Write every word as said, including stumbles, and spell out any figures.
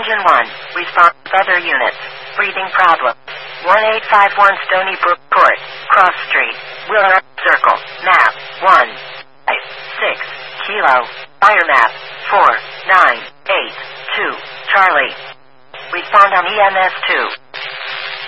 Division one, response other units. Breathing problem. one eight five one Stony Brook Court, Cross Street, Wheeler Circle, map, one five six, Kilo, fire map, four nine eight two, Charlie. Respond on E M S two.